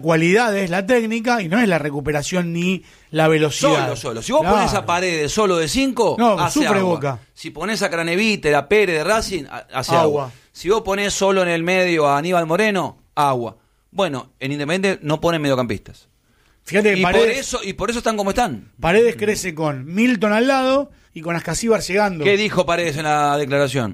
cualidad es la técnica y no es la recuperación ni la velocidad. Solo. Si vos ponés a Paredes solo de 5, hace sufre agua. Boca. Si ponés a Craneviter, a Pérez de Racing, hace agua. Si vos ponés solo en el medio a Aníbal Moreno, agua. Bueno, en Independiente no ponen mediocampistas. Fíjate que por eso están como están. Paredes crece con Milton al lado y con Ascasíbar llegando. ¿Qué dijo Paredes en la declaración?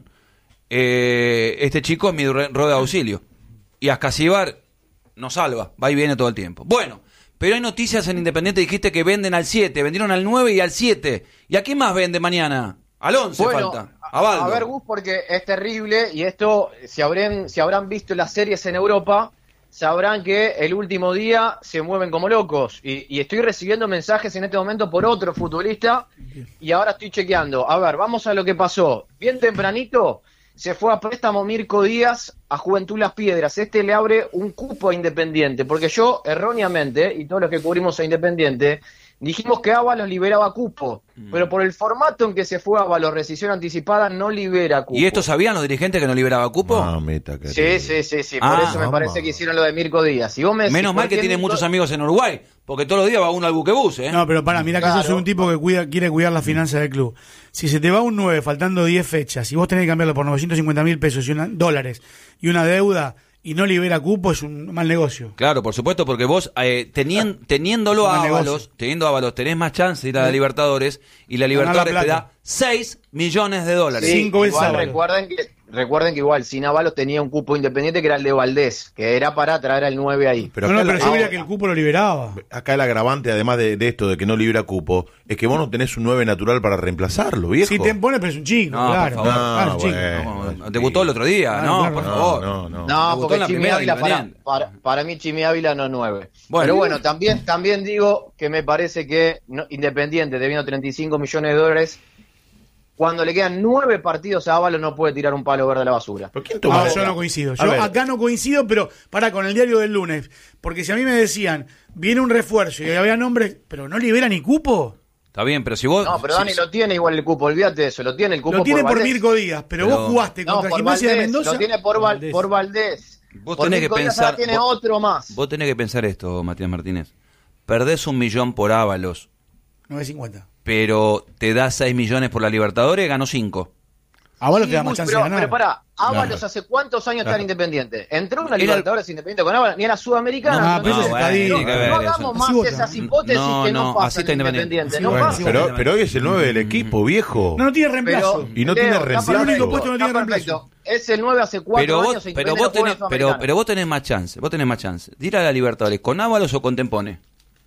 Este chico es mi rueda de auxilio. Y Ascasíbar nos salva, va y viene todo el tiempo. Bueno, pero hay noticias en Independiente, dijiste que venden al 7, vendieron al 9 y al 7. ¿Y a qué más vende mañana? Al 11 falta. A ver, Gus, porque es terrible y esto, si habrán visto las series en Europa, sabrán que el último día se mueven como locos. Y estoy recibiendo mensajes en este momento por otro futbolista y ahora estoy chequeando. A ver, vamos a lo que pasó. Bien tempranito se fue a préstamo Mirko Díaz a Juventud Las Piedras. Este le abre un cupo a Independiente, porque yo, erróneamente, y todos los que cubrimos a Independiente, dijimos que Ábalos liberaba cupo, pero por el formato en que se fue Ábalos, rescisión anticipada, no libera cupo. ¿Y esto sabían los dirigentes que no liberaba cupo? Sí, por eso me parece que hicieron lo de Mirko Díaz. Si vos me decís, menos mal que tiene muchos amigos en Uruguay, porque todos los días va uno al buquebús, ¿eh? No, pero mira que yo soy un tipo que quiere cuidar las finanzas del club. Si se te va un 9 faltando 10 fechas y vos tenés que cambiarlo por 950.000 pesos y dólares y una deuda y no libera cupo, es un mal negocio. Claro, por supuesto, porque vos teniéndolo a Ábalos, tenés más chance de ir a la Libertadores, y la Libertadores te da 6 millones de dólares. Sí, igual recuerden que igual sin Ábalos tenía un cupo Independiente que era el de Valdés, que era para traer al 9 ahí. Pero yo veía que el cupo lo liberaba. Acá el agravante, además de esto, de que no libera cupo, es que vos no tenés un 9 natural para reemplazarlo, viejo. Si te pone, pero es un chico, no, claro. Por favor. Debutó el otro día, por favor. No, porque Chimi Ávila, para mí Chimi Ávila no es 9. Pero bueno, también digo que me parece que Independiente, debiendo 35 millones de dólares, cuando le quedan 9 partidos a Ábalos no puede tirar un palo verde a la basura. Yo no coincido. Yo acá no coincido, pero con el diario del lunes. Porque si a mí me decían, viene un refuerzo y había nombres, pero no libera ni cupo. Está bien, pero si vos... No, pero Dani lo tiene igual el cupo, olvídate de eso, lo tiene el cupo. Lo tiene por Mirko Díaz, pero vos jugaste contra Gimnasia de Mendoza. Lo tiene por Valdés. Vos tenés que pensar... Tiene otro más. Vos tenés que pensar esto, Matías Martínez. Perdés 1 millón por Ábalos. 9.50. Pero te da 6 millones por la Libertadores, ganó 5. Ábalos te da más chance de ganar. Pero pará, Ábalos hace cuántos años está en Independiente. Entró una Libertadores Independiente con Ábalos, ni era sudamericana. No hagamos más esas hipótesis que no pasan en Independiente. Pero hoy es el 9 del equipo, viejo. No tiene reemplazo. Y no tiene reemplazo. Es el 9 hace 4 años. Pero vos tenés más chance. De ir a la Libertadores, ¿con Ábalos o con Tempone?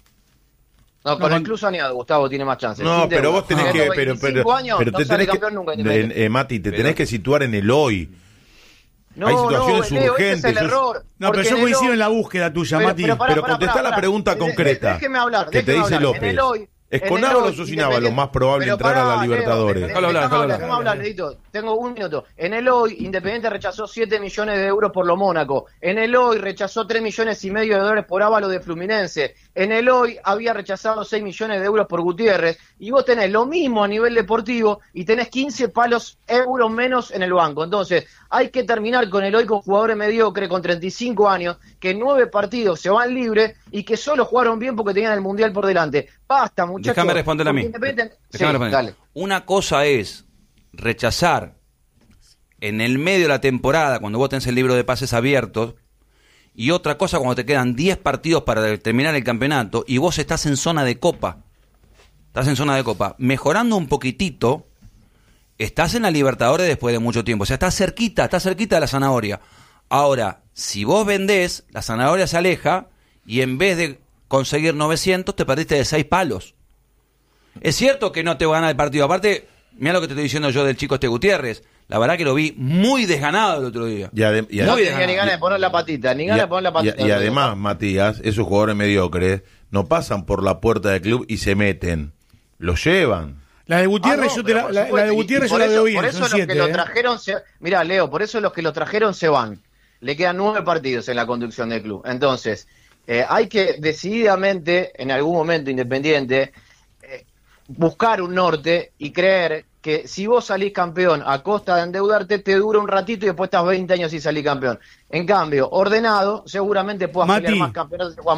No, con el Club Saneado, Gustavo tiene más chances. No, pero vos tenés que... Pero te tenés que... Mati, te tenés que situar en el hoy. Hay situaciones urgentes. Ese es el error. No, pero yo coincido en la búsqueda tuya, Mati. Pero contestá la pregunta concreta. Déjeme hablar. Que te dice López. ¿Es con Ábalos o sin Ábalos más probable entrar a la Libertadores? Déjame hablar, Nedito. Tengo 1 minuto. En el hoy, Independiente rechazó 7 millones de euros por lo Mónaco. En el hoy rechazó 3 millones y medio de dólares por Ábalos de Fluminense. En el hoy había rechazado 6 millones de euros por Gutiérrez. Y vos tenés lo mismo a nivel deportivo y tenés 15 palos euros menos en el banco. Entonces, hay que terminar con el hoy con jugadores mediocres con 35 años, que 9 partidos se van libres y que solo jugaron bien porque tenían el Mundial por delante. Basta, muchachos. Déjame responder a mí. Dale. Una cosa es rechazar en el medio de la temporada, cuando vos tenés el libro de pases abiertos, y otra cosa cuando te quedan 10 partidos para terminar el campeonato y vos estás en zona de copa. Mejorando un poquitito, estás en la Libertadores después de mucho tiempo. O sea, estás cerquita de la zanahoria. Ahora, si vos vendés, la zanahoria se aleja y en vez de conseguir 900, te perdiste de 6 palos. Es cierto que no te va a ganar el partido. Aparte, mira lo que te estoy diciendo yo del chico Gutiérrez. La verdad que lo vi muy desganado el otro día. No tenía ni ganas de poner la patita, Y además, Matías, esos jugadores mediocres no pasan por la puerta del club y se meten. Lo llevan. La de Gutiérrez, la de Gutiérrez yo la veo bien. Por eso los que lo trajeron mirá, Leo, por eso los que lo trajeron se van. Le quedan 9 partidos en la conducción del club. Entonces, hay que decididamente, en algún momento Independiente, buscar un norte y creer que si vos salís campeón a costa de endeudarte, te dura un ratito y después estás 20 años sin salir campeón. En cambio, ordenado, seguramente puedas Mati, pelear más campeonatos.